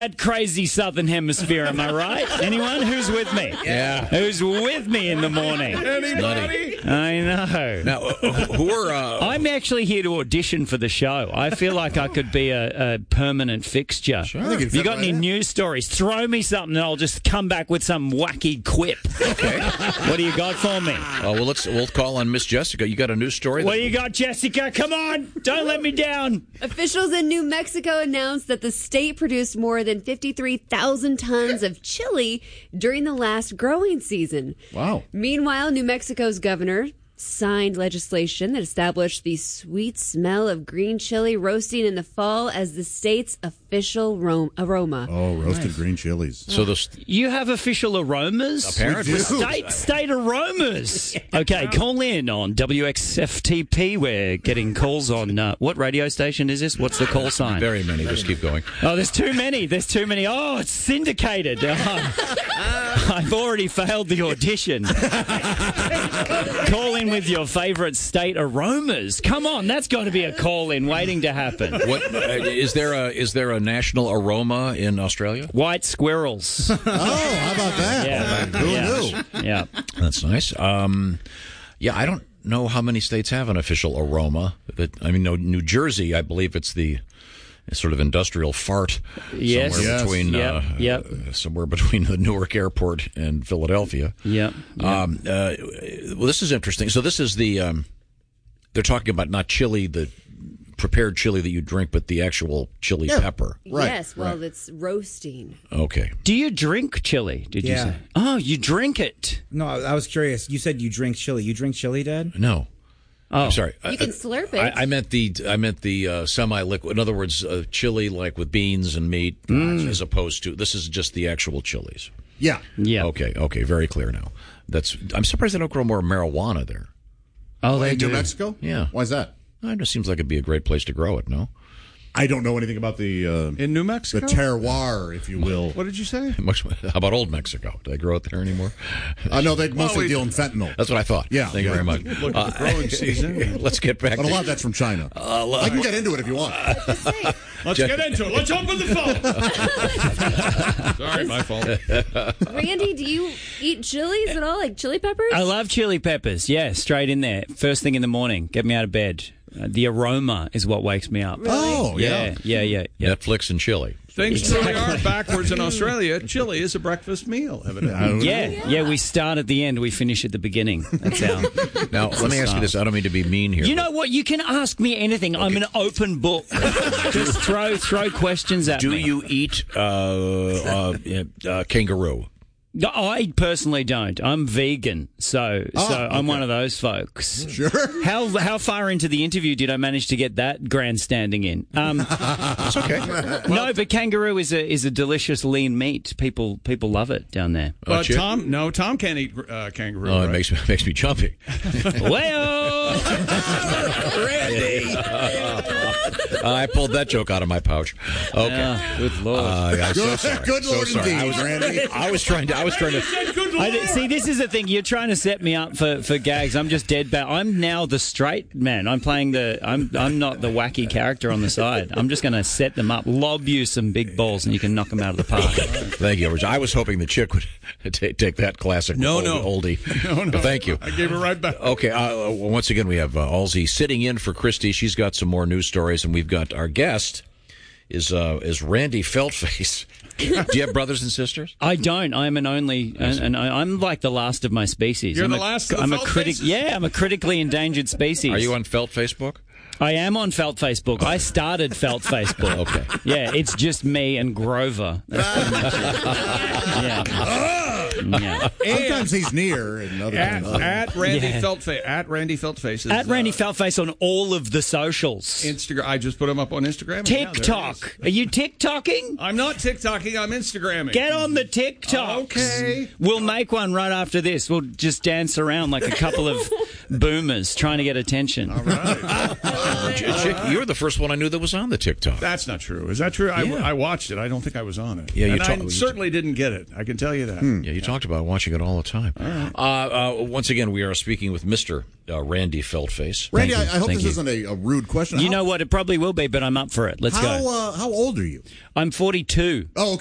That crazy southern hemisphere, am I right? Anyone who's with me? Yeah. Who's with me in the morning? Anybody? I know. Now, who are... I'm actually here to audition for the show. I feel like I could be a permanent fixture. Sure. Have you got any news stories? Throw me something and I'll just come back with some wacky quip. Okay. What do you got for me? We'll call on Miss Jessica. You got a news story? What do you got, Jessica? Come on. Don't let me down. Officials in New Mexico announced that the state produced more than 53,000 tons of chili during the last growing season. Wow. Meanwhile, New Mexico's governor signed legislation that established the sweet smell of green chili roasting in the fall as the state's official aroma. Oh, roasted green chilies. So You have official aromas? Apparently. State aromas. Okay, call in on WXFTP. We're getting calls on, what radio station is this? What's the call sign? Very many. Just keep going. Oh, there's too many. Oh, it's syndicated. I've already failed the audition. Call in with your favourite state aromas. Come on, that's got to be a call in waiting to happen. What is there a national aroma in Australia? White squirrels. Oh, how about that? Yeah. Who knew? Yeah. That's nice. Yeah, I don't know how many states have an official aroma. New Jersey, I believe it's the sort of industrial fart Yes. somewhere between the Newark airport and Philadelphia. Yeah. Well, this is interesting. So this is the they're talking about not chili, the prepared chili that you drink, but the actual chili pepper. Right, Yes, well, it's roasting. Okay. Do you drink chili? Did you say? Oh, you drink it. No, I was curious. You said you drink chili. You drink chili, Dad? No. Oh, I'm sorry. You can slurp it. I meant the semi-liquid. In other words, chili like with beans and meat, as opposed to this is just the actual chilies. Yeah. Yeah. Okay. Very clear now. I'm surprised they don't grow more marijuana there. Oh, they In do. New Mexico? Yeah. Why is that? It just seems like it'd be a great place to grow it. No. I don't know anything about the In New Mexico? the terroir, if you will. What did you say? How about Old Mexico? Do they grow it there anymore? No, they mostly deal in fentanyl. That's what I thought. Yeah. Thank you very much. Look at the growing season. Let's get back But a lot of that's from China. I can get into it if you want. Let's get into it. Let's open the phone. Sorry, my fault. Randy, do you eat chilies at all? Like chili peppers? I love chili peppers. Yeah, straight in there. First thing in the morning. Get me out of bed. The aroma is what wakes me up. Oh, Yeah. Netflix and chili. Things really are backwards in Australia. Chili is a breakfast meal, evidently. Yeah, we start at the end, we finish at the beginning. That's how. Now, let me ask you this. I don't mean to be mean here. You know what? You can ask me anything. I'm an open book. Just throw questions at me. Do you eat kangaroo? I personally don't. I'm vegan, so I'm one of those folks. Sure. How far into the interview did I manage to get that grandstanding in? That's okay. No, but kangaroo is a delicious lean meat. People love it down there. But Chip? Tom can't eat kangaroo. Oh, right? it makes me jumpy. Well, Randy. I pulled that joke out of my pouch. Okay. good lord. I'm so sorry. Good lord so sorry. indeed, Randy. I was trying to. See, this is the thing. You're trying to set me up for gags. I'm just dead bad. I'm now the straight man. I'm playing I'm not the wacky character on the side. I'm just going to set them up, lob you some big balls, and you can knock them out of the park. Thank you. I was hoping the chick would take that classic oldie. No. But thank you. I gave it right back. Okay. Once again, we have Halsey sitting in for Christy. She's got some more news stories, and we've got our guest is Randy Feltface. Do you have brothers and sisters? I don't. I'm an only, and I'm like the last of my species. You're I'm the last of the I'm a Felt critic. Faces? Yeah, I'm a critically endangered species. Are you on Felt Facebook? I am on Felt Facebook. I started Felt Facebook. Okay. Yeah, it's just me and Grover. That's pretty much it. Yeah. Sometimes he's near, and other times At Randy Feltface. At Randy Feltface. At Randy Feltface on all of the socials. Instagram. I just put him up on Instagram. and yeah, there TikTok. it Are you TikToking? I'm not TikToking. I'm Instagramming. Get on the TikTok. Okay. We'll make one right after this. We'll just dance around like a couple of boomers trying to get attention. All right. Chick, you're the first one I knew that was on the TikTok. That's not true. Is that true? Yeah. I watched it. I don't think I was on it. Yeah, you I certainly didn't get it. I can tell you that. Yeah, you talked about watching it all the time. Once again, we are speaking with Mr. Randy Feltface. Randy, Thank you. I hope Thank this you. isn't a rude question. You know what? It probably will be, but I'm up for it. Let's go. How old are you? I'm 42. Oh,